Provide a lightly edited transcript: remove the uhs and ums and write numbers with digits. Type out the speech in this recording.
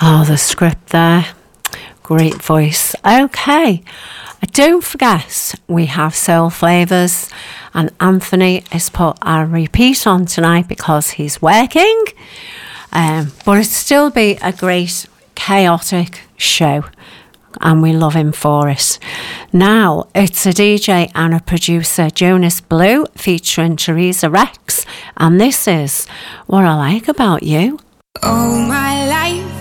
Oh, the script there. Great voice. Okay. Don't forget, we have Soul Flavours, and Anthony has put our repeat on tonight because he's working. But it'll still be a great, chaotic show, and we love him for it. Now, it's a DJ and a producer, Jonas Blue, featuring Teresa Rex, and this is What I Like About You. All my life